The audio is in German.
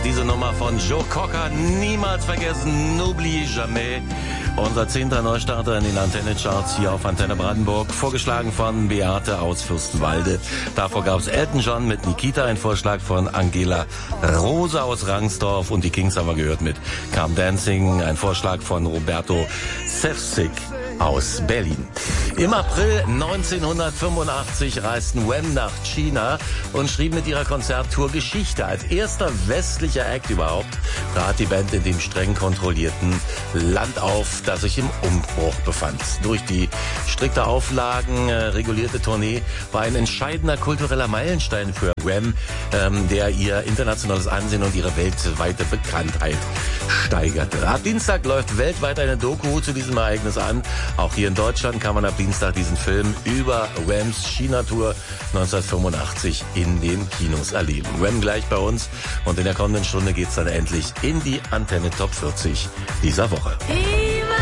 diese Nummer von Joe Cocker. Niemals vergessen, n'oublie jamais. Unser 10. Neustarter in den Antenne-Charts hier auf Antenne Brandenburg. Vorgeschlagen von Beate aus Fürstenwalde. Davor gab es Elton John mit Nikita, ein Vorschlag von Angela Rose aus Rangsdorf. Und die Kings haben wir gehört mit Come Dancing, ein Vorschlag von Roberto Sefcik aus Berlin. Im April 1985 reisten Wham nach China und schrieben mit ihrer Konzerttour Geschichte. Als erster westlicher Act überhaupt trat die Band in dem streng kontrollierten Land auf, das sich im Umbruch befand. Durch die strikte Auflagen regulierte Tournee war ein entscheidender kultureller Meilenstein für Wham, der ihr internationales Ansehen und ihre weltweite Bekanntheit steigerte. Ab Dienstag läuft weltweit eine Doku zu diesem Ereignis an. Auch hier in Deutschland kann man ab Dienstag diesen Film über Whams China-Tour 1985 in den Kinos erleben. Wham gleich bei uns und in der kommenden Stunde geht's dann endlich in die Antenne Top 40 dieser Woche.